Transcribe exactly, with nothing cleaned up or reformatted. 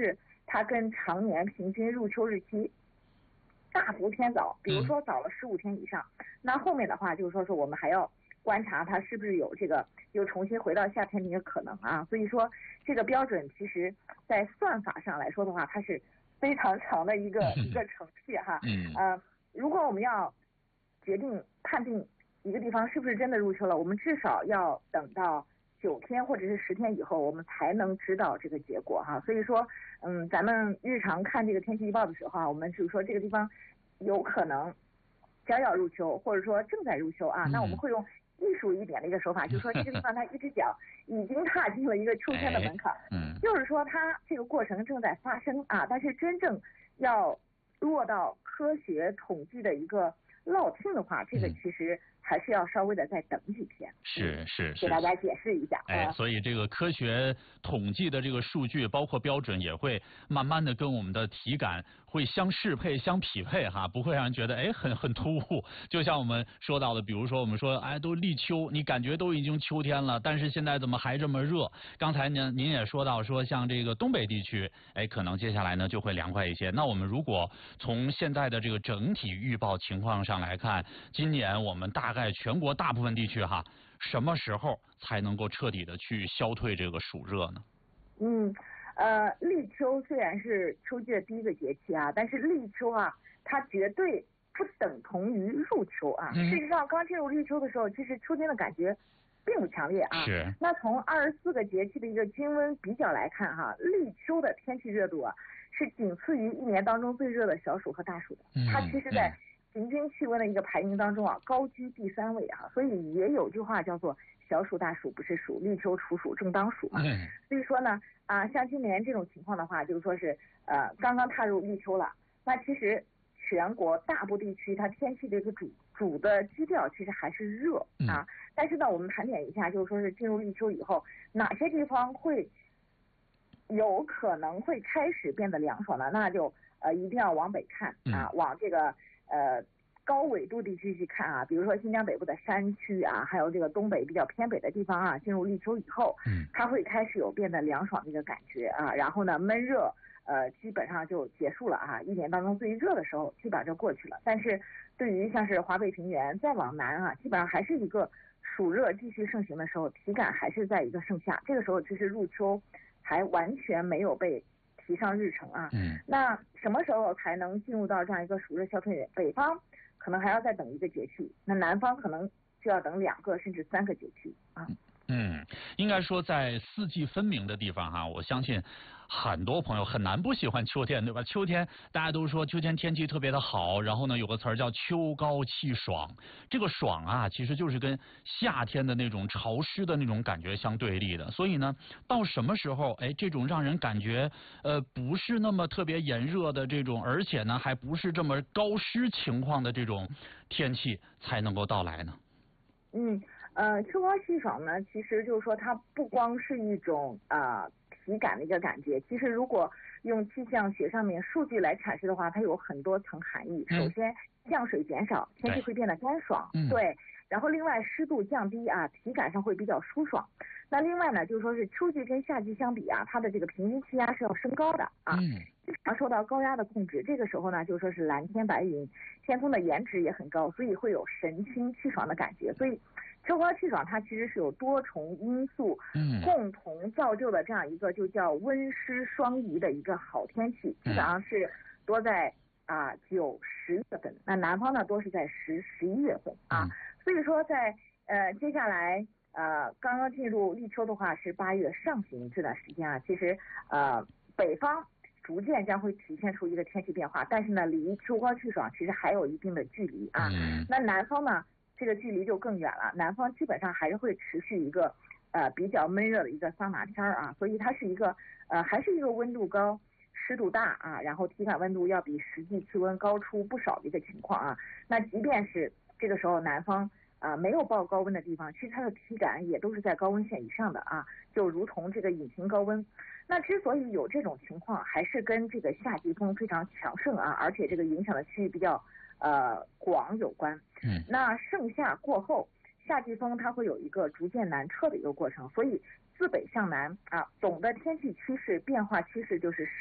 是它跟常年平均入秋日期大幅偏早，比如说早了十五天以上，嗯、那后面的话就是说是我们还要观察它是不是有这个又重新回到夏天的一个可能啊。所以说这个标准其实在算法上来说的话，它是非常长的一个一个程序哈。嗯。呃，如果我们要决定判定一个地方是不是真的入秋了，我们至少要等到九天或者是十天以后，我们才能知道这个结果哈。所以说，嗯，咱们日常看这个天气预报的时候啊，我们就是说这个地方有可能将要入秋，或者说正在入秋啊，那我们会用艺术一点的一个手法，就是说这个地方它一只脚已经踏进了一个秋天的门槛，嗯，就是说它这个过程正在发生啊，但是真正要落到科学统计的一个落听的话，这个其实还是要稍微的再等几天。 是是是， 给大家解释一下。 哎，所以这个科学统计的这个数据，包括标准，也会慢慢的跟我们的体感会相适配、相匹配哈，不会让人觉得哎很很突兀。就像我们说到的，比如说我们说哎都立秋，你感觉都已经秋天了，但是现在怎么还这么热？刚才您您也说到说像这个东北地区，哎可能接下来呢就会凉快一些。那我们如果从现在的这个整体预报情况上来看，今年我们大概全国大部分地区哈，什么时候才能够彻底的去消退这个暑热呢？ 嗯，呃，立秋虽然是秋季的第一个节气啊，但是立秋啊，它绝对不等同于入秋啊。嗯、事实上，刚进入立秋的时候，其实秋天的感觉并不强烈啊。是。那从二十四个节气的一个均温比较来看哈，立秋的天气热度啊，是仅次于一年当中最热的小暑和大暑的。嗯、它其实在平均气温的一个排名当中啊，高居第三位啊，所以也有句话叫做小暑大暑不是暑，立秋处暑正当暑嘛。嗯、所以说呢，啊，像今年这种情况的话，就是说是呃刚刚踏入立秋了，那其实全国大部地区它天气的一个主主的基调其实还是热啊。嗯、但是呢，我们盘点一下，就是说是进入立秋以后，哪些地方会有可能会开始变得凉爽呢？那就呃一定要往北看啊，嗯、往这个。呃，高纬度地区去看啊，比如说新疆北部的山区啊，还有这个东北比较偏北的地方啊，进入立秋以后，嗯，它会开始有变得凉爽的一个感觉啊，然后呢，闷热呃基本上就结束了啊，一年当中最热的时候基本上就过去了。但是对于像是华北平原再往南啊，基本上还是一个暑热继续盛行的时候，体感还是在一个盛夏，这个时候其实入秋还完全没有被提上日程啊。嗯，那什么时候才能进入到这样一个暑热消退？北方可能还要再等一个节气，那南方可能就要等两个甚至三个节气啊。 嗯，应该说在四季分明的地方哈，我相信很多朋友很难不喜欢秋天，对吧？秋天大家都说秋天天气特别的好，然后呢有个词儿叫秋高气爽，这个爽啊其实就是跟夏天的那种潮湿的那种感觉相对立的。所以呢，到什么时候哎这种让人感觉呃不是那么特别炎热的这种，而且呢还不是这么高湿情况的这种天气才能够到来呢？ 嗯，呃，秋高气爽呢，其实就是说它不光是一种啊、呃、体感的一个感觉，其实如果用气象学上面数据来阐释的话，它有很多层含义。嗯、首先，降水减少，天气会变得干爽，嗯、对。然后另外湿度降低啊，体感上会比较舒爽。那另外呢，就是说是秋季跟夏季相比啊，它的这个平均气压是要升高的啊，经常受到高压的控制。这个时候呢，就说是蓝天白云，天空的颜值也很高，所以会有神清气爽的感觉。所以秋高气爽它其实是有多重因素共同造就的这样一个就叫温湿双宜的一个好天气，基本上是多在啊九十月份，那南方呢多是在十十一月份啊。所以说在呃接下来呃刚刚进入立秋的话是八月上旬这段时间啊，其实呃北方逐渐将会体现出一个天气变化，但是呢离秋高气爽其实还有一定的距离啊。嗯、那南方呢这个距离就更远了，南方基本上还是会持续一个呃比较闷热的一个桑拿天啊，所以它是一个呃还是一个温度高湿度大啊，然后体感温度要比实际气温高出不少的一个情况啊。那即便是这个时候南方啊、呃、没有报高温的地方，其实它的体感也都是在高温线以上的啊，就如同这个隐形高温。那之所以有这种情况，还是跟这个夏季风非常强盛啊，而且这个影响的区域比较呃广有关。嗯，那盛夏过后，夏季风它会有一个逐渐南撤的一个过程，所以自北向南啊，总的天气趋势变化趋势就是